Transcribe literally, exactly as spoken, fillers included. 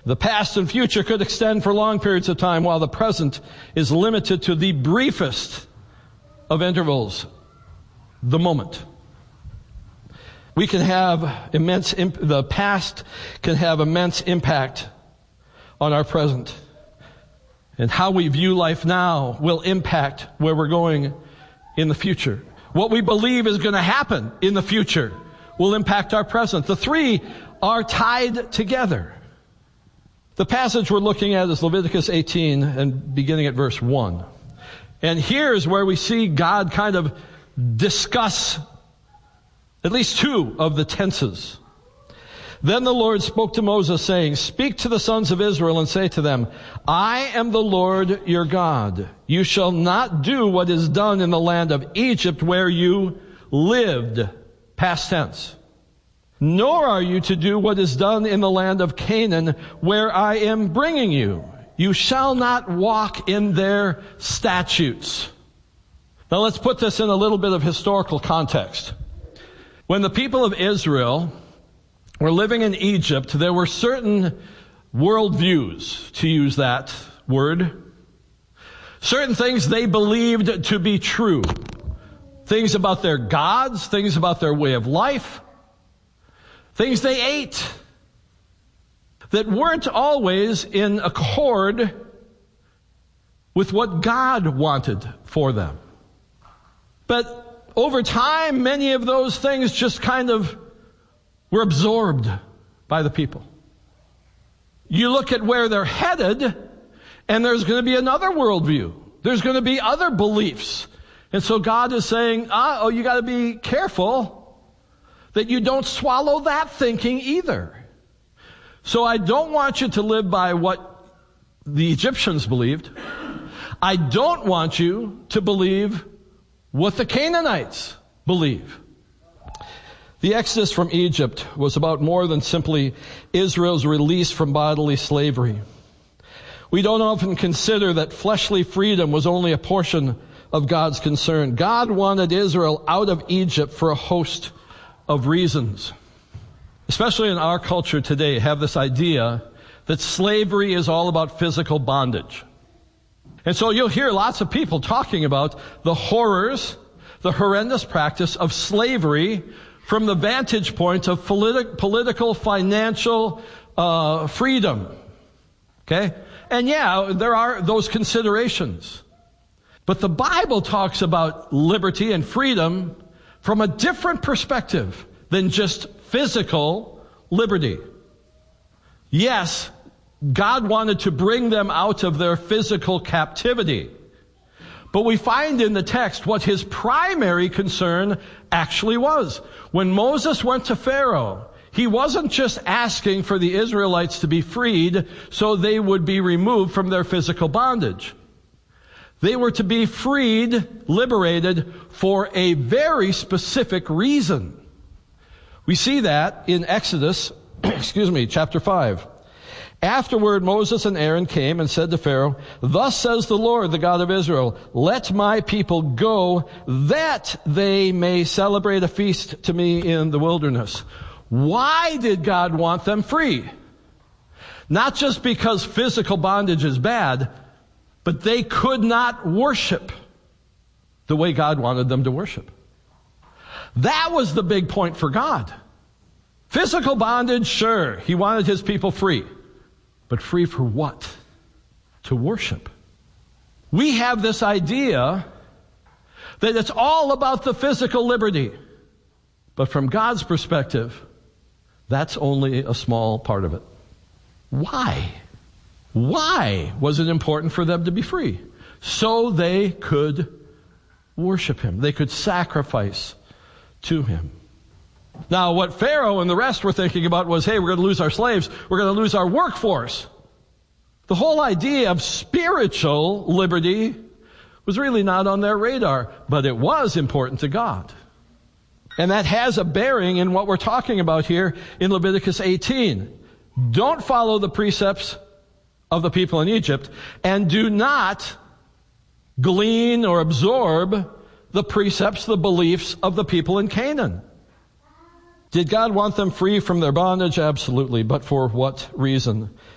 The past and future could extend for long periods of time, while the present is limited to the briefest of intervals, the moment. We can have immense, imp- the past can have immense impact on our present. And how we view life now will impact where we're going in the future. What we believe is going to happen in the future will impact our present. The three are tied together. The passage we're looking at is Leviticus eighteen and beginning at verse one. And here's where we see God kind of discuss at least two of the tenses. Then the Lord spoke to Moses, saying, "Speak to the sons of Israel and say to them, I am the Lord your God. You shall not do what is done in the land of Egypt where you lived," past tense. "Nor are you to do what is done in the land of Canaan where I am bringing you. You shall not walk in their statutes." Now let's put this in a little bit of historical context. When the people of Israel were living in Egypt, there were certain worldviews, to use that word. Certain things they believed to be true. Things about their gods, things about their way of life, things they ate that weren't always in accord with what God wanted for them. But over time, many of those things just kind of were absorbed by the people. You look at where they're headed, and there's going to be another worldview. There's going to be other beliefs. And so God is saying, ah, oh, you got to be careful that you don't swallow that thinking either. So I don't want you to live by what the Egyptians believed. I don't want you to believe what the Canaanites believe. The exodus from Egypt was about more than simply Israel's release from bodily slavery. We don't often consider that fleshly freedom was only a portion of God's concern. God wanted Israel out of Egypt for a host of reasons. Especially in our culture today, have this idea that slavery is all about physical bondage. And so you'll hear lots of people talking about the horrors, the horrendous practice of slavery from the vantage point of politi- political, financial uh, freedom. Okay? And yeah, there are those considerations. But the Bible talks about liberty and freedom from a different perspective than just physical liberty. Yes, God wanted to bring them out of their physical captivity. But we find in the text what his primary concern actually was. When Moses went to Pharaoh, he wasn't just asking for the Israelites to be freed so they would be removed from their physical bondage. They were to be freed, liberated for a very specific reason. We see that in Exodus, excuse me, chapter five. Afterward, Moses and Aaron came and said to Pharaoh, "Thus says the Lord, the God of Israel, let my people go that they may celebrate a feast to me in the wilderness." Why did God want them free? Not just because physical bondage is bad, but they could not worship the way God wanted them to worship. That was the big point for God. Physical bondage, sure, he wanted his people free. But free for what? To worship. We have this idea that it's all about the physical liberty. But from God's perspective, that's only a small part of it. Why? Why was it important for them to be free? So they could worship him. They could sacrifice to him. Now, what Pharaoh and the rest were thinking about was, hey, we're going to lose our slaves. We're going to lose our workforce. The whole idea of spiritual liberty was really not on their radar, but it was important to God. And that has a bearing in what we're talking about here in Leviticus eighteen. Don't follow the precepts of the people in Egypt, and do not glean or absorb the precepts, the beliefs of the people in Canaan. Did God want them free from their bondage? Absolutely. But for what reason?